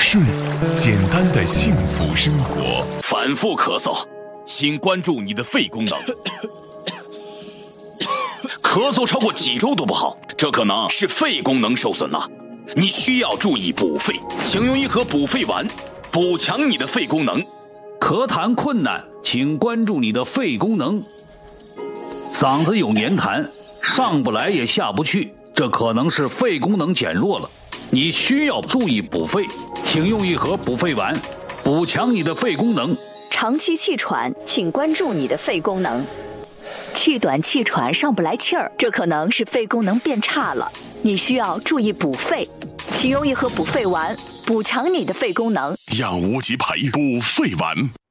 顺，简单的幸福生活。 反复咳嗽，请关注你的肺功能。咳嗽超过几周都不好，这可能是肺功能受损了。你需要注意补肺，请用一盒补肺丸，补强你的肺功能。 咳痰困难，请关注你的肺功能。嗓子有黏痰，上不来也下不去，这可能是肺功能减弱了。你需要注意补肺，请用一盒补肺丸，补强你的肺功能。 长期气喘，请关注你的肺功能。气短气喘上不来气儿，这可能是肺功能变差了，你需要注意补肺，请用一盒补肺丸，补强你的肺功能。 让无极牌补肺丸。